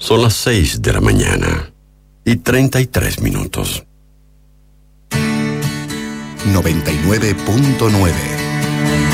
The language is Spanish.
Son las 6 de la mañana y 33 minutos. 99.9